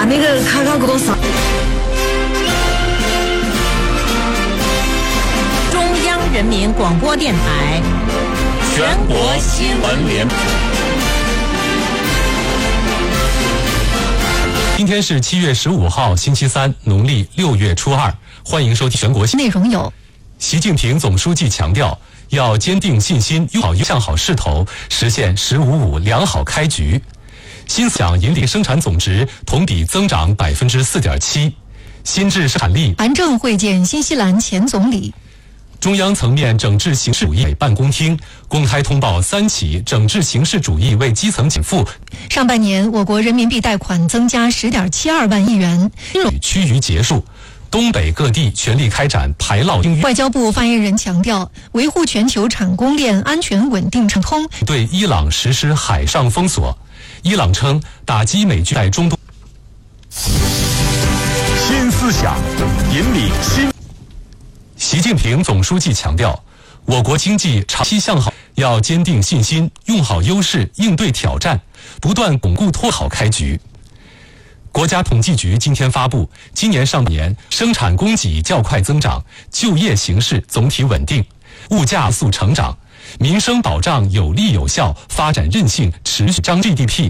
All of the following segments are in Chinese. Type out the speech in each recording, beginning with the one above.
把那个卡卡给我扫。 中央人民广播电台全国新闻联播。今天是7月15号，星期三，农历6月初2。欢迎收听全国新内容有： 习近平总书记强调，要坚定信心，向好势头，实现“15+5”良好开局。新思想引领生产总值同比增长4.7%，新质生产力。 韩正会见新西兰前总理。 中央层面整治形式主义办公厅公开通报3起整治形式主义为基层减负。 上半年，我国人民币贷款增加10.72万亿元。 趋于结束，东北各地全力开展排涝应运。 外交部发言人强调，维护全球产供链安全稳定畅通。 对伊朗实施海上封锁，伊朗称打击美军在中东。 新思想引领新。 习近平总书记强调，我国经济长期向好，要坚定信心，用好优势，应对挑战，不断巩固拖好开局。国家统计局今天发布，今年上半年生产供给较快增长，就业形势总体稳定，物价速成长，民生保障有力有效，发展韧性持续张 GDP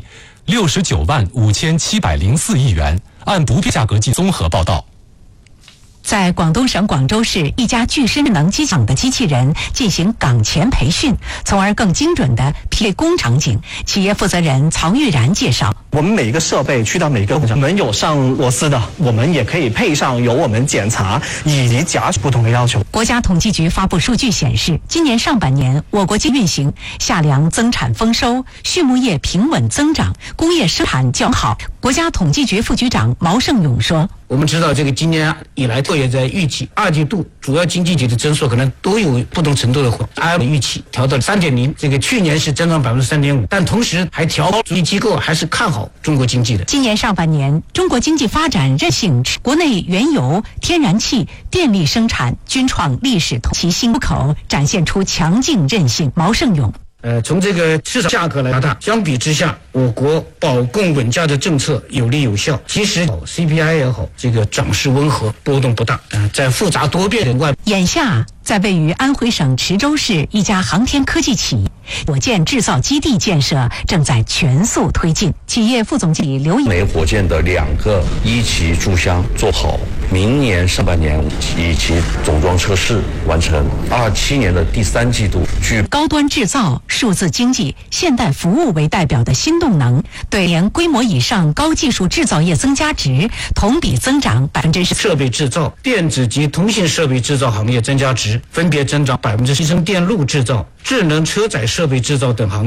695704亿元，按不变价格计综合报道。 在广东省广州市一家具智能机厂的机器人进行岗前培训，从而更精准地匹配工场景。企业负责人曹玉然介绍， 我们每一个设备去到每个工厂，我们有上螺丝的，我们也可以配上由我们检查以及夹取不同的要求。 国家统计局发布数据显示，今年上半年我国经运行夏粮增产丰收，畜牧业平稳增长，工业生产较好。国家统计局副局长毛盛勇说， 我们知道这个今年以来也在预计2季度主要经济体的增速可能都有不同程度的按预期调到3.0，这个去年是增长3.5%，但同时还调高主力机构还是看好中国经济的。 今年上半年，中国经济发展韧性，国内原油、天然气、电力生产均创历史同期新高，展现出强劲韧性。毛盛勇。 从这个市场价格来看，相比之下，我国保供稳价的政策有力有效，即使 CPI 也好，这个涨势温和，波动不大。在复杂多变的外， 眼下在位于安徽省池州市一家航天科技企业火箭制造基地建设正在全速推进。企业副总经理刘煤火箭的2个1期注箱做好，明年上半年以其总装测试完成，27年的第3季度具高端制造、数字经济、现代服务为代表的新动能，对年规模以上高技术制造业增加值同比增长10%。 设备制造、电子及通信设备制造行业增加值分别增长7%，电路制造、智能车载设备制造等行业